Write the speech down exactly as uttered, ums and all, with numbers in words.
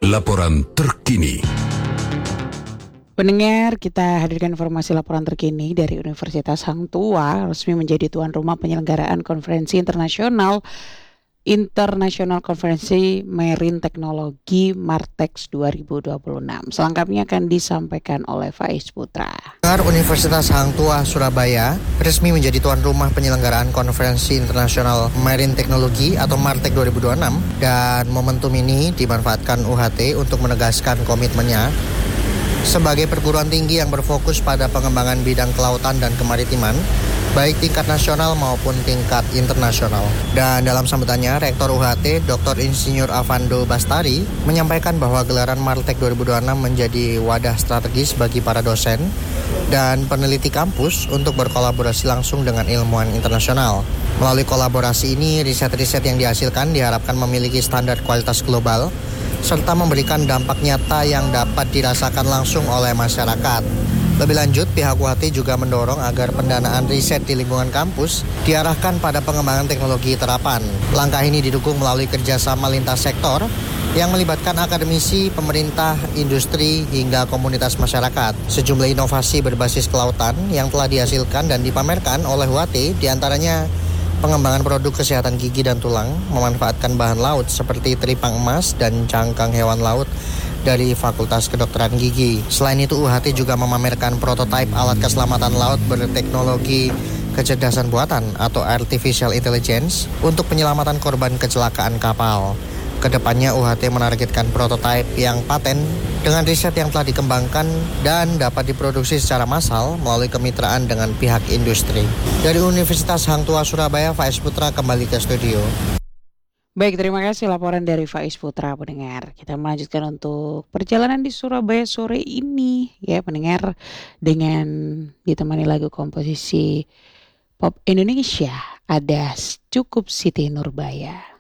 Laporan terkini. Pendengar, kita hadirkan informasi laporan terkini dari Universitas Hang Tuah resmi menjadi tuan rumah penyelenggaraan konferensi internasional International Konferensi Marine Teknologi Martex dua ribu dua puluh enam. Selengkapnya akan disampaikan oleh Faiz Putra. Universitas Hang Tuah Surabaya resmi menjadi tuan rumah penyelenggaraan Konferensi Internasional Marine Teknologi atau Martek dua ribu dua puluh enam, dan momentum ini dimanfaatkan U H T untuk menegaskan komitmennya sebagai perguruan tinggi yang berfokus pada pengembangan bidang kelautan dan kemaritiman, baik tingkat nasional maupun tingkat internasional. Dan dalam sambutannya, Rektor U H T, Doktor Insinyur Avando Bastari, menyampaikan bahwa gelaran Martek dua ribu dua puluh enam menjadi wadah strategis bagi para dosen dan peneliti kampus untuk berkolaborasi langsung dengan ilmuwan internasional. Melalui kolaborasi ini, riset-riset yang dihasilkan diharapkan memiliki standar kualitas global, serta memberikan dampak nyata yang dapat dirasakan langsung oleh masyarakat. Lebih lanjut, pihak U H T juga mendorong agar pendanaan riset di lingkungan kampus diarahkan pada pengembangan teknologi terapan. Langkah ini didukung melalui kerjasama lintas sektor yang melibatkan akademisi, pemerintah, industri, hingga komunitas masyarakat. Sejumlah inovasi berbasis kelautan yang telah dihasilkan dan dipamerkan oleh U H T, diantaranya pengembangan produk kesehatan gigi dan tulang, memanfaatkan bahan laut seperti teripang emas dan cangkang hewan laut dari Fakultas Kedokteran Gigi. Selain itu, U H T juga memamerkan prototipe alat keselamatan laut berteknologi kecerdasan buatan atau Artificial Intelligence untuk penyelamatan korban kecelakaan kapal. Kedepannya U H T menargetkan prototipe yang paten dengan riset yang telah dikembangkan dan dapat diproduksi secara massal melalui kemitraan dengan pihak industri. Dari Universitas Hang Tuah Surabaya, Faiz Putra kembali ke studio. Baik, terima kasih laporan dari Faiz Putra, pendengar. Kita melanjutkan untuk perjalanan di Surabaya sore ini, ya pendengar, dengan ditemani lagu komposisi pop Indonesia, ada Cukup Siti Nurbaya.